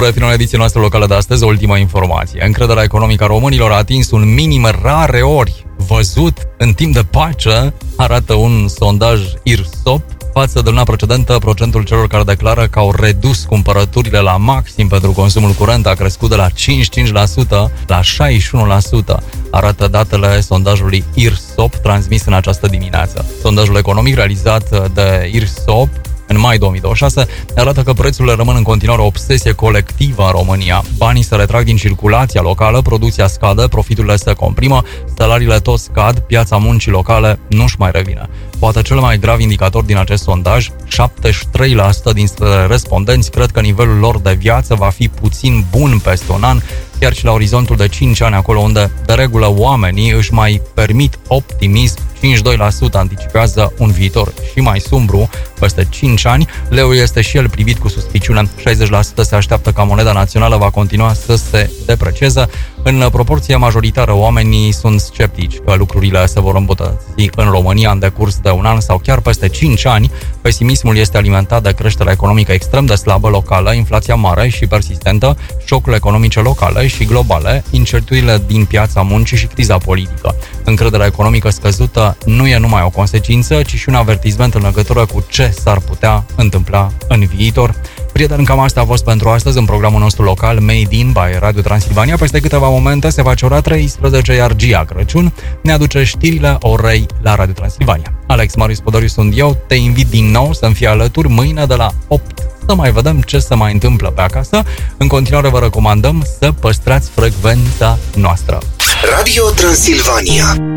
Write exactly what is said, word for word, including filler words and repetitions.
Spre finalul ediției noastre locale de astăzi, o ultimă informație. Încrederea economică a românilor a atins un minim rare ori văzut în timp de pace, arată un sondaj I R S O P. Față de luna precedentă, procentul celor care declară că au redus cumpărăturile la maxim pentru consumul curent a crescut de la cincizeci și cinci la sută la șaizeci și unu la sută, arată datele sondajului I R S O P transmis în această dimineață. Sondajul economic realizat de I R S O P în mai două mii douăzeci și șase arată că prețurile rămân în continuare o obsesie colectivă în România. Banii se retrag din circulația locală, producția scade, profiturile se comprimă, salariile tot scad, piața muncii locale nu-și mai revine. Poate cel mai grav indicator din acest sondaj, șaptezeci și trei la sută dintre respondenți cred că nivelul lor de viață va fi puțin bun peste un an, chiar și la orizontul de cinci ani, acolo unde, de regulă, oamenii își mai permit optimism. cincizeci și doi la sută anticipează un viitor și mai sumbru peste cinci ani. Leul este și el privit cu suspiciune. șaizeci la sută se așteaptă ca moneda națională va continua să se deprecieze. În proporție majoritară, oamenii sunt sceptici că lucrurile se vor îmbunătăți în România în decurs de un an sau chiar peste cinci ani. Pesimismul este alimentat de creșterea economică extrem de slabă locală, inflația mare și persistentă, șocurile economice locale și globale, incertitudinile din piața muncii și criza politică. Încrederea economică scăzută nu e numai o consecință, ci și un avertisment în legătură cu ce s-ar putea întâmpla în viitor. Prieteni, cam asta a fost pentru astăzi în programul nostru local Made in by Radio Transilvania. Peste câteva momente se face ora treisprezece, iar Gia Crăciun ne aduce știrile orei la Radio Transilvania. Alex Marius Podoriu sunt eu, te invit din nou să-mi fii alături mâine de la opt să mai vedem ce se mai întâmplă pe acasă. În continuare vă recomandăm să păstrați frecvența noastră. Radio Transilvania.